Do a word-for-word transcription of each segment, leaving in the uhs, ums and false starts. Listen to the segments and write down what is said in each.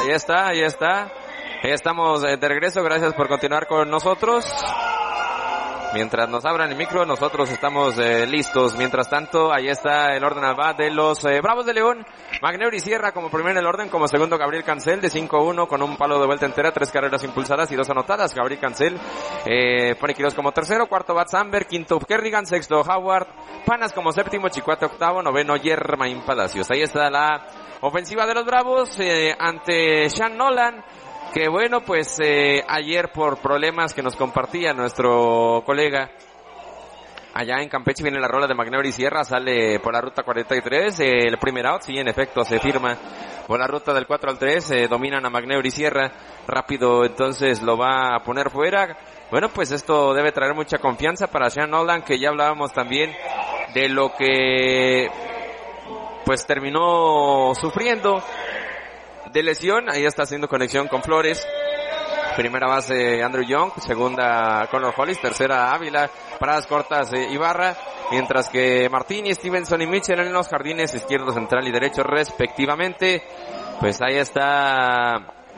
ahí está, ahí está. Estamos de regreso, gracias por continuar con nosotros. Mientras nos abran el micro, nosotros estamos eh, listos. Mientras tanto, ahí está el orden al bat de los eh, Bravos de León. Magneuri Sierra como primero en el orden, como segundo Gabriel Cancel de cinco uno con un palo de vuelta entera, tres carreras impulsadas y dos anotadas. Gabriel Cancel, eh, Pony Quiroz como tercero, cuarto bat Samber, quinto Kerrigan, sexto Howard, Panas como séptimo, Chicuate octavo, noveno Yermain Palacios. Ahí está la ofensiva de los Bravos eh, ante Sean Nolan. Que bueno, pues eh, ayer por problemas que nos compartía nuestro colega allá en Campeche, viene la rola de Magneuri Sierra, sale por la ruta cuarenta y tres, eh, el primer out, sí, en efecto, se firma por la ruta del cuatro al tres, eh, dominan a Magneuri Sierra, rápido entonces lo va a poner fuera. Bueno, pues esto debe traer mucha confianza para Sean Nolan, que ya hablábamos también de lo que pues terminó sufriendo de lesión. Ahí está haciendo conexión con Flores. Primera base Andrew Young, segunda Connor Hollis, tercera Ávila, paradas cortas eh, Ibarra, mientras que Martini, Stevenson y Mitchell en los jardines izquierdo, central y derecho respectivamente. Pues ahí está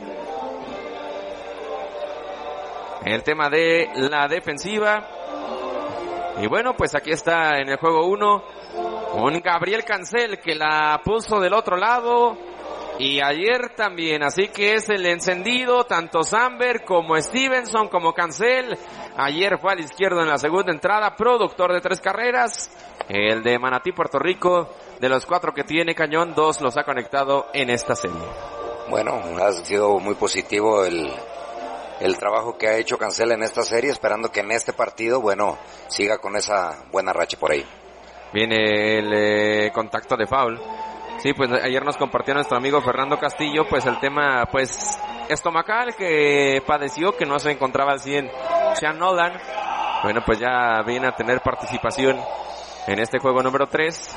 el tema de la defensiva. Y bueno, pues aquí está en el juego uno un Gabriel Cancel que la puso del otro lado. Y ayer también, así que es el encendido, tanto Samber como Stevenson como Cancel. Ayer fue al izquierdo en la segunda entrada, productor de tres carreras. El de Manatí, Puerto Rico, de los cuatro que tiene Cañón, dos los ha conectado en esta serie. Bueno, ha sido muy positivo el, el trabajo que ha hecho Cancel en esta serie, esperando que en este partido, bueno, siga con esa buena racha por ahí. Viene el eh, contacto de foul. Sí, pues ayer nos compartió nuestro amigo Fernando Castillo, pues el tema, pues, estomacal que padeció, que no se encontraba al cien Sean Nolan. Bueno, pues ya viene a tener participación en este juego número tres.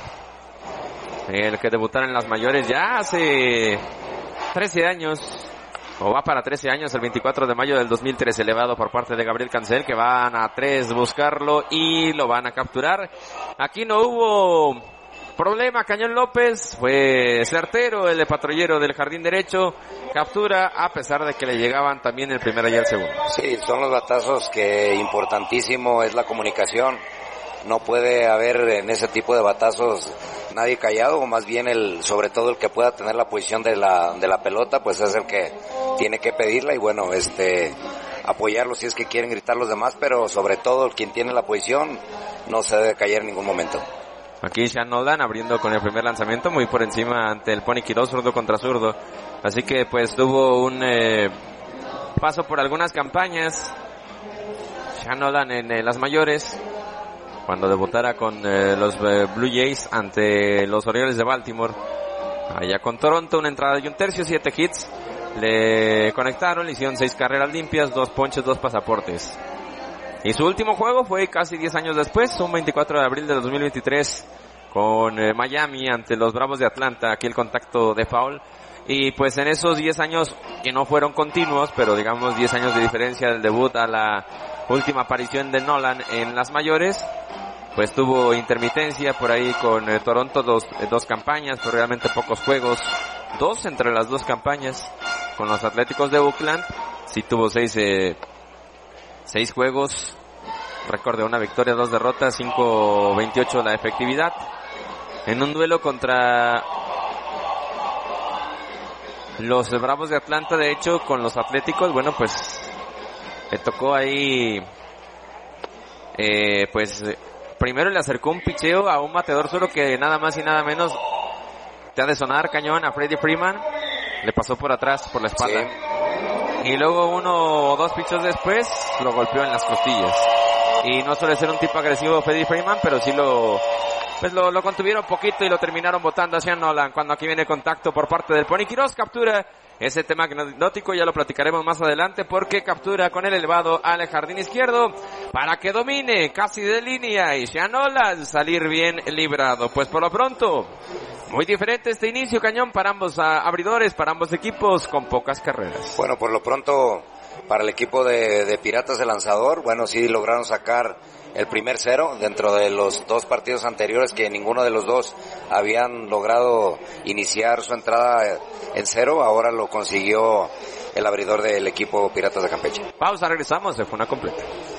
El que debutara en las mayores ya hace trece años, o va para trece años, el veinticuatro de mayo del dos mil trece, elevado por parte de Gabriel Cancel, que van a tres buscarlo y lo van a capturar. Aquí no hubo problema, Cañón López fue certero, el de patrullero del jardín derecho, captura a pesar de que le llegaban también el primero y el segundo. Sí, son los batazos que importantísimo es la comunicación. No puede haber en ese tipo de batazos nadie callado, o más bien el, sobre todo el que pueda tener la posición de la, de la pelota, pues es el que tiene que pedirla y bueno, este, apoyarlo si es que quieren gritar los demás, pero sobre todo el quien tiene la posición no se debe callar en ningún momento. Aquí Sean Nolan abriendo con el primer lanzamiento, muy por encima ante el Pony Quiroz, zurdo contra zurdo. Así que pues tuvo un eh, paso por algunas campañas Sean Nolan en eh, las mayores, cuando debutara con eh, los eh, Blue Jays ante los Orioles de Baltimore. Allá con Toronto, una entrada y un tercio, siete hits. Le conectaron, le hicieron seis carreras limpias, dos ponches, dos pasaportes. Y su último juego fue casi diez años después, un veinticuatro de abril de dos mil veintitrés, con eh, Miami ante los Bravos de Atlanta, aquí el contacto de foul. Y pues en esos diez años, que no fueron continuos, pero digamos diez años de diferencia del debut a la última aparición de Nolan en las mayores, pues tuvo intermitencia por ahí con eh, Toronto, dos, eh, dos campañas, pero realmente pocos juegos, dos entre las dos campañas. Con los Atléticos de Oakland, sí tuvo seis, eh, seis juegos, récord de una victoria, dos derrotas, cinco veintiocho la efectividad. En un duelo contra los Bravos de Atlanta, de hecho, con los Atléticos, bueno, pues le tocó ahí, eh, pues primero le acercó un picheo a un bateador solo que nada más y nada menos te ha de sonar, Cañón, a Freddie Freeman. Le pasó por atrás, por la espalda. Sí. Y luego uno o dos pichos después lo golpeó en las costillas. Y no suele ser un tipo agresivo Freddie Freeman, pero sí lo, pues lo, lo contuvieron un poquito y lo terminaron botando hacia Nolan. Cuando aquí viene contacto por parte del Pony Quiroz, captura ese tema anecdótico, ya lo platicaremos más adelante, porque captura con el elevado al jardín izquierdo para que domine casi de línea y Sean Nolan salir bien librado. Pues por lo pronto, muy diferente este inicio, Cañón, para ambos abridores, para ambos equipos, con pocas carreras. Bueno, por lo pronto, para el equipo de, de Piratas de Lanzador, bueno, sí lograron sacar el primer cero dentro de los dos partidos anteriores que ninguno de los dos habían logrado iniciar su entrada en cero. Ahora lo consiguió el abridor del equipo Piratas de Campeche. Pausa, regresamos de Funa Completa.